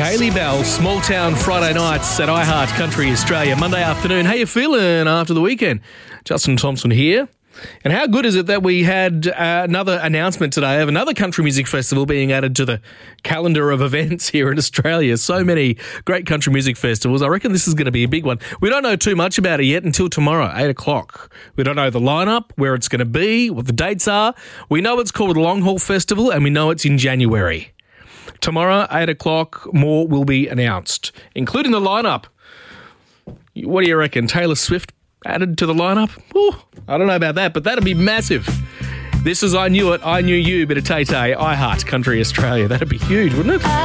Kaylee Bell, Small Town Friday nights at iHeart Country Australia. Monday afternoon. How you feeling after the weekend? Justin Thompson here. And how good is it that we had another announcement today of another country music festival being added to the calendar of events here in Australia? So many great country music festivals. I reckon this is going to be a big one. We don't know too much about it yet until tomorrow, 8 o'clock. We don't know the lineup, where it's going to be, what the dates are. We know it's called Long Haul Festival and we know it's in January. Tomorrow, 8 o'clock, more will be announced, including the lineup. What do you reckon? Taylor Swift added to the lineup? Ooh, I don't know about that, but that'd be massive. This is I Knew It, I Knew You, bit of Tay Tay, iHeart Country Australia. That'd be huge, wouldn't it?